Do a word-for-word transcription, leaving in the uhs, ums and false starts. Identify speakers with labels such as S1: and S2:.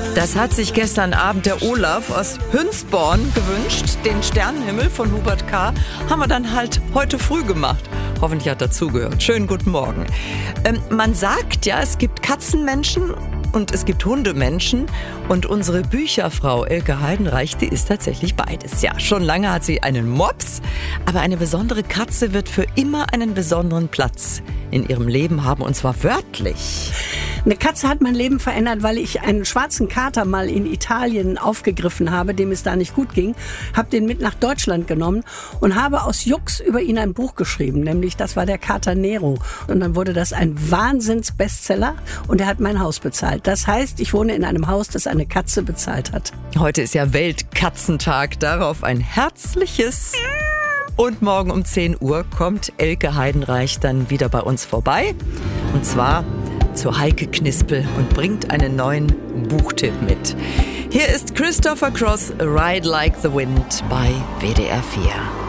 S1: Das hat sich gestern Abend der Olaf aus Hünsborn gewünscht. Den Sternenhimmel von Hubert K. haben wir dann halt heute früh gemacht. Hoffentlich hat er zugehört. Schönen guten Morgen. Ähm, man sagt ja, es gibt Katzenmenschen und es gibt Hundemenschen. Und unsere Bücherfrau Elke Heidenreich, die ist tatsächlich beides. Ja, schon lange hat sie einen Mops, aber eine besondere Katze wird für immer einen besonderen Platz in ihrem Leben haben, und zwar wörtlich.
S2: Eine Katze hat mein Leben verändert, weil ich einen schwarzen Kater mal in Italien aufgegriffen habe, dem es da nicht gut ging, habe den mit nach Deutschland genommen und habe aus Jux über ihn ein Buch geschrieben, nämlich das war der Kater Nero. Und dann wurde das ein Wahnsinns-Bestseller und er hat mein Haus bezahlt. Das heißt, ich wohne in einem Haus, das eine Katze bezahlt hat.
S1: Heute ist ja Weltkatzentag, darauf ein herzliches. Und morgen um zehn Uhr kommt Elke Heidenreich dann wieder bei uns vorbei. Und zwar zu Heike Knispel und bringt einen neuen Buchtipp mit. Hier ist Christopher Cross, Ride Like the Wind bei W D R vier.